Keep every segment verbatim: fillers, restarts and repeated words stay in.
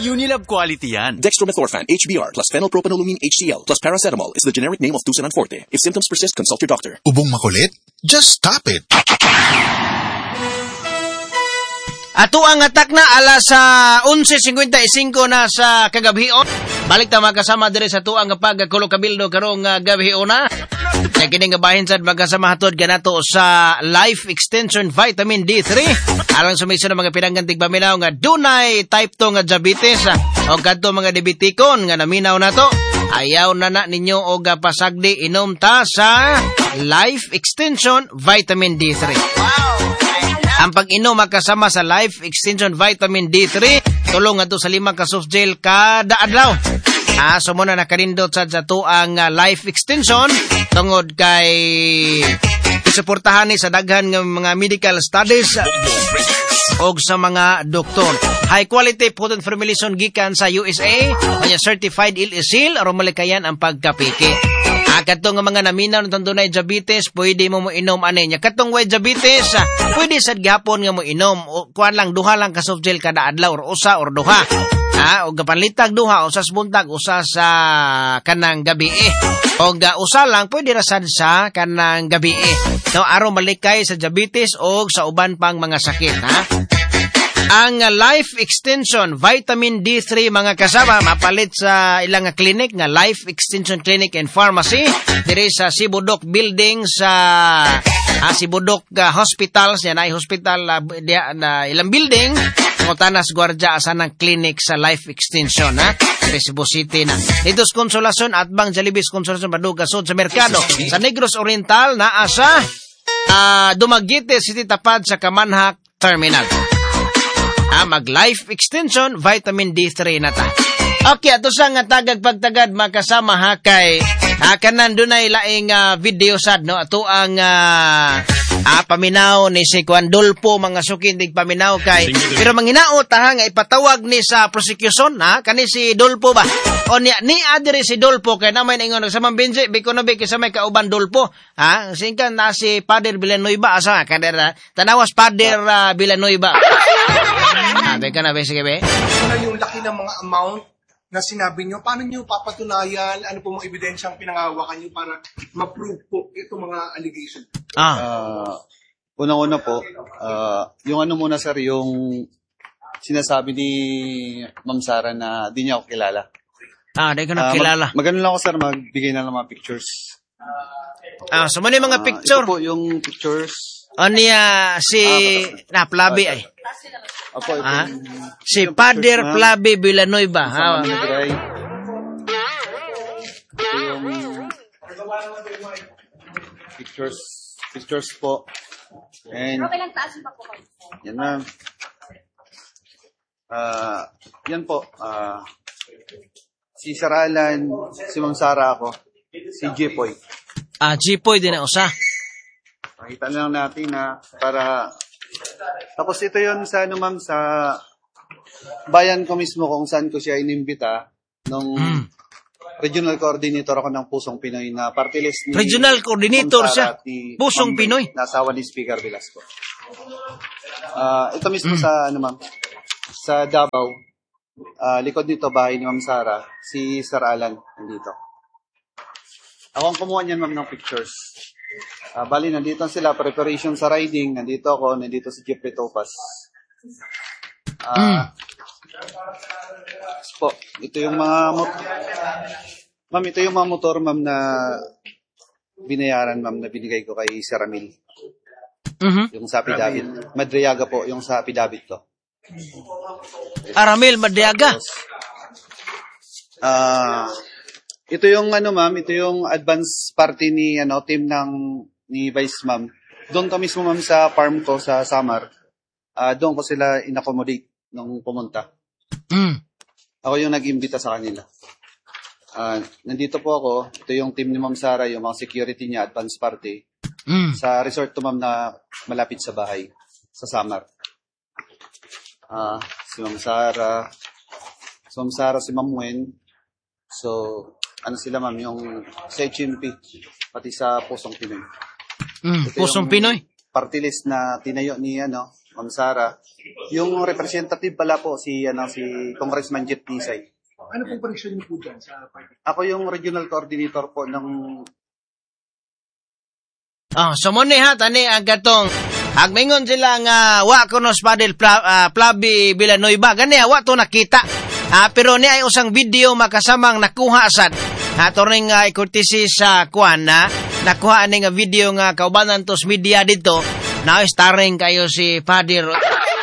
Unilab quality yan. Dextromethorphan H B R plus phenylpropanolamine H C l plus paracetamol is the generic name of Tusinan Forte. If symptoms persist, consult your doctor. Ubong makulit? Just stop it. Ato ang atak na alas sa uh, eleven fifty-five na sa kagabion. Balik ta magkasama dire sa tuang pagkulo kabildo karong uh, gabion na. Kaya kining gabahin sad magkasama hatod ganato sa Life Extension Vitamin D three. Alang sumiso ng mga pinanggantig paminaw nga dunay type two nga diabetes uh, o kadto mga diabetikon nga naminaw nato. Ayaw na na ninyo og pasagdi inom ta sa Life Extension Vitamin D three. Wow! Ang pag-inom makasama sa Life Extension Vitamin D three, tulong ato sa lima ka soft gel kada adlaw. Ah, so muna nakarindot sa to ang uh, Life Extension tungod kay isuportahan ni sa daghan ng mga medical studies o sa mga doktor. High quality potent formulation gikan sa U S A, kanya certified ill-isil aron malikayan ang pagkapiki. Ah, katong mga naminaw ng dunay diabetes, pwede mo mo inom ani nya. Katong way diabetes, ah, pwede sad gihapon nga mo inom. O, kuan lang duha lang ka soft gel kada adlaw or usa or duha. Ah, o gapanlitag duha usa sa buntag, usa sa kanang gabi eh. O ga usa lang pwede ra sad sa kanang gabi eh. No, aron malikay sa diabetes o sa uban pang mga sakit, ha. Ang Life Extension Vitamin D three mga kasama mapalit sa ilang clinic nga Life Extension Clinic and Pharmacy diri sa Sibudok Building sa ah, Sibudok uh, Hospital yan ay hospital uh, dia, na ilang building Tanas Guardia asa ng clinic sa Life Extension ha Cebu City na dito sa Consolacion at Bang Jalibis Consolacion Baduga Sud sa Merkado sa Negros Oriental na asa uh, Dumaguete City tapad sa Kamanhak Terminal. Ah, mag-Life Extension Vitamin D three na ta. Okay, ato sa nga tagag pagtagad makasama ha kay ah, kanan dunay laing uh, video sad no ato ang uh, ah, paminaw ni si Juan Dolpo mga sukindig paminaw kay pero manghinaot ha nga ipatawag ni sa prosecution ha kani si Dolpo ba o ni ni adiri si Dolpo kay na may ingon sa Benji biko no biko sa may kauban Dolpo ha singkan na si Father Villanueva asa kadera tanawas Father uh, Villanueva. Ah, beka na, sige, be. Ano yung laki ng mga amount na sinabi nyo? Paano nyo papatunayan? Ano po mga ebidensyang pinangahawakan nyo para ma-prove po itong mga allegation? Ah. Uh, unang-una po, uh, yung ano muna, sir, yung sinasabi ni Ma'am Sara na di niya ako kilala. Ah, di ko na kilala. Uh, mag- magano lang ako, sir, magbigay na ng mga pictures. Ah, so muna yung mga uh, picture? Ito po yung pictures. Ano niya, si, ah, na, Plabi ay. Opo, ito ah, yung, si yung Father pictures, Plabi Villanueva. Ha? Ito yung pictures, pictures po. And, yan na. Uh, yan po. Uh, si Saralan, si Ma'am Sara ako, si Jipoy. Ah, Jipoy din na usa. Makita na lang natin na para... Tapos ito yon sa ano ma'am, sa bayan ko mismo kung saan ko siya inimbita nung mm. regional coordinator ako ng Pusong Pinoy na party list ni... Regional coordinator siya? Pusong Pinoy? Nasawa ni Speaker Velasco. Uh, ito mismo mm. sa ano ma'am, sa Davao. Uh, likod nito bahay ni Ma'am Sara, si Sir Alan nandito. Ako ang kumuha niyan ma'am ng pictures. Uh, bali, nandito sila, preparation sa riding, nandito ako, nandito si Jeffrey Topas. Uh, mm. po, ito yung mga motor. Ma'am, ito yung mga motor, ma'am, na binayaran, ma'am, na binigay ko kay Sir Ramil. Mm-hmm. Yung sa Pidabit. Madriaga po, yung sa Pidabit to. Aramil, Madriaga? Ah... Uh, Ito yung ano ma'am, ito yung advance party ni ano team ng ni Vice ma'am. Doon ka mismo ma'am sa farm ko sa Samar. Ah, uh, doon ko sila inaccommodate nung pumunta. Mm. Ako yung nag-imbita sa kanila. Ah, uh, nandito po ako, ito yung team ni Ma'am Sara, yung mga security niya, advance party. Mm. Sa resort to ma'am na malapit sa bahay sa Samar. Ah, uh, si Ma'am Sara, si Ma'am Sara, si Ma'am Wen. So, ano sila ma'am, yung sa H M P, pati sa Pusong Pinoy. Mm, Pusong Pinoy? Party list na tinayo ni, ano, Ma'am Sara. Yung representative pala po, si, ano, si Congressman Jeff Tisay. Ano pong connection niyo po dyan sa party? Ako yung regional coordinator po ng... Oh, so muna ha, tani ang katong hagmingon sila nga wa kuno Spadil Pla, uh, Plabi Villanueva. Gani wa to nakita. Ah, pero ni ay usang video makasamang nakuha sad. Ha, to ring uh, courtesy sa kuan na nakuha ani nga video nga kaubanan tos media dito. Na starring kayo si Padir.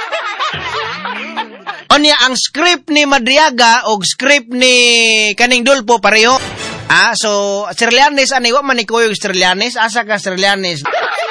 Onya ang script ni Madriaga o script ni kaning Dulpo pareho. Ah, so, Australianis, ano, wa man ikaw yung Australianis? Asa ka Australianis?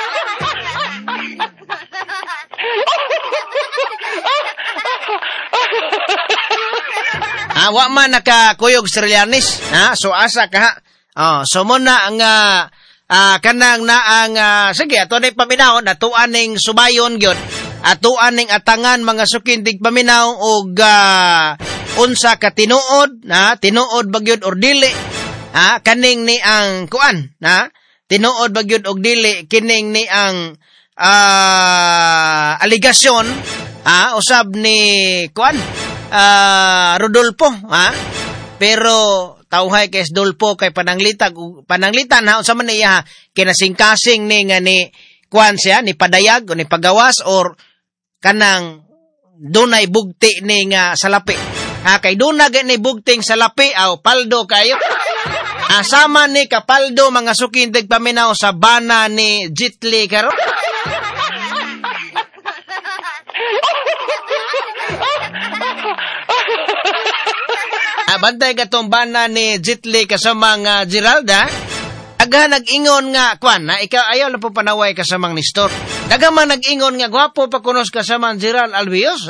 Ah, wa man nakakuyog Australianis? Ah, so, asa ka ha? Oh, so, muna ang, uh, uh, kanang na ang, uh, sige, ato na paminaw, atuan ning subayon gyud, atuan ning atangan mga sukintig paminaw, o, uh, unsa ka tinuod, na, tinuod bagyod or dili, ha, kaning ni ang kuan, ha? Tinuod bagyod og dili kining ni ang uh, aligasyon, ha, usab ni kuan, uh, Rodolfo, ha? Pero tawhay kay Rodolfo kay pananglitag pananglitan ha unsa man niya kinasingkasing ni nga ni kuan siya ni padayag o ni pagawas or kanang dunay bugti ni nga salapi. Ha, kay dunay ni bugting salapi aw paldo kayo. Asama ni kapaldo mga sukintig paminaw sa bana ni Jitli karo. Abantay katong bana ni Jitli kasamang uh, Geralda. Aga nag-ingon nga kwan na ikaw ayaw na po panaway kasamang Nestor. Daga man nag-ingon nga gwapo pa kunos kasamang Gerald Albios.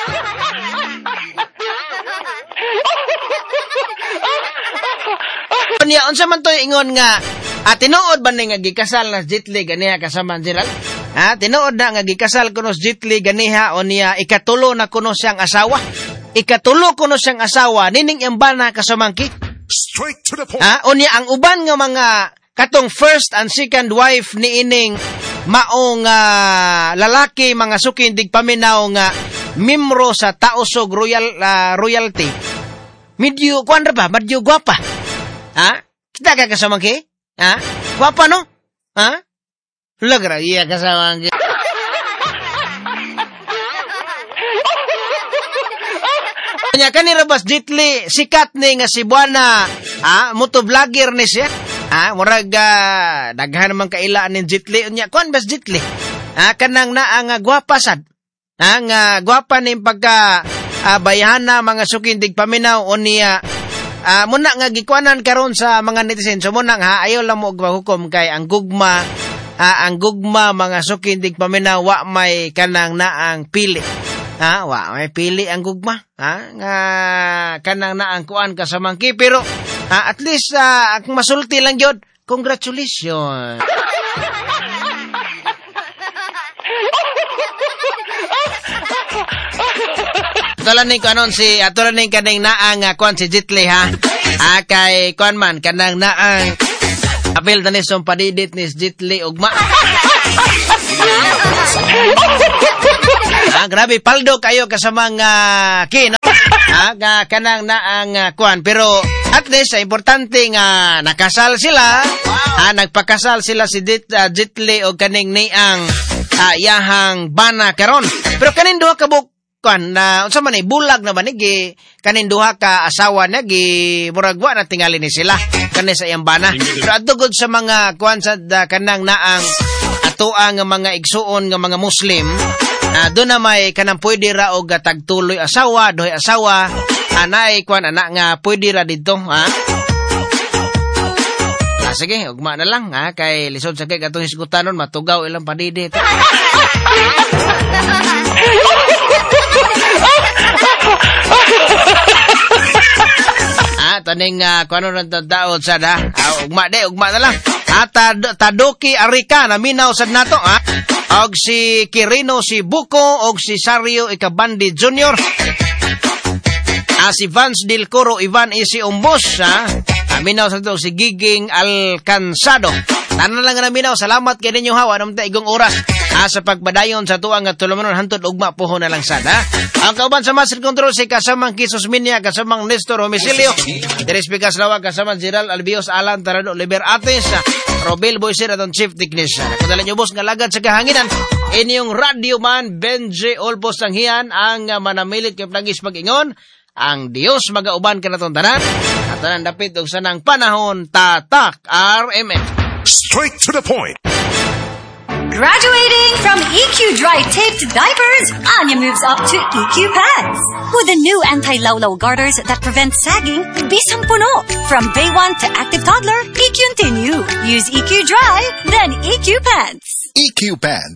Niya unsa man to ingon nga ah, tinuod ba ni nga gikasal na Jitli ganiha kasama Gerald? Ha, tinuod na nga gikasal kuno Jitli ganiha o niya ikatulo na kuno siyang asawa. Ikatulo kuno siyang asawa nining embana kasamangki. Straight to the point. Ha, o niya ang uban nga mga katong first and second wife ni ining maong uh, lalaki mga sukindig paminaw nga mimro sa Tausog Royal uh, Royalty. Medyo kuan ra ba? Medyo gwapa. Ha? Kita ka kasama ki? Ha? Wapa no? Ha? Lagra, iya kasama ki. Kanya kanira bas Jitli, sikat ni nga si Buana, ha? Moto vlogger ni siya. Ha? Murag, uh, daghan naman kailaan ni Jitli. Unya, kuan bas Jitli? Ha? Kanang na ang uh, gwapa sad. Ha? Nga gwapa ni pagka uh, bayana mga sukindig paminaw o niya. Ah, uh, muna nga gikuanan karon sa mga netizen. So muna nga ayaw lang mo og mahukom kay ang gugma, uh, ang gugma mga sukindig paminaw wa may kanang naang pili. Ha, wa may pili ang gugma. Ha, nga kanang naang kuan ka sa mangki pero uh, at least uh, ang masulti lang gyud. Congratulations. Atulan ning kanon si atulan ning kaning naang uh, kuan si Jitli ha. Ah kay kuan man kanang naang apil tani som padidit ni Jitli ugma. Ah grabe paldo kayo kasama nga kino. Ah nga kanang naang uh, kuan pero at least uh, importante nga nakasal sila. Ah nagpakasal sila si Dit, uh, Jitli og kaning niang uh, yahang bana karon. Pero kanin duha ka buk kan na unsa man ni bulag na man gi kanin duha ka asawa na gi muragwa na tingali ni sila kani sa iyang bana pero adtugod sa mga kuan sa kanang naang atoa nga mga igsuon nga mga Muslim uh, do na may kanang pwede ra og tagtuloy asawa doy asawa anay kuan anak nga pwede ra didto ha. Ah, sige ugma na lang ha kay lisod sa kay katong hisgutanon matugaw ilang padidit. Ah, taning uh, kuano nang daod sad ha. Uh, ugma de, ugma na lang. At uh, Tadoki Arika na minaw sad nato ha. Og si Kirino si Buko og si Sario Ikabandi Junior Ah, si Vance Del Coro Ivan Isi Umbos ha. Aminaw sa ito si Giging Alcansado. Tanan lang nga naminaw, salamat kay ninyo hawa ng igong oras ah, sa pagpadayon sa tuang at tulumanon hantod ugma puho na lang sada. Ang kauban sa Master Control si kasamang Kisos Minya, kasamang Nestor Homicilio, Deres Pikas Lawa, kasamang Gerald Albios Alan Tarado Liber Ates, Robel Boyser atong Chief Technician. Kung dala nyo boss nga lagad sa kahanginan, inyong radio man Benji Olpos Tanghian ang uh, manamilit kay plagis pag-ingon. Ang Diyos magauban ka na itong tanan at tanan dapit og sanang panahon tatak R M F. Straight to the point. Graduating from E Q Dry Taped Diapers, Anya moves up to E Q Pants. With the new anti-lawlaw garters that prevent sagging, bisang puno. From day one to active toddler, E Q Continue. Use E Q Dry, then E Q Pants. E Q Pants.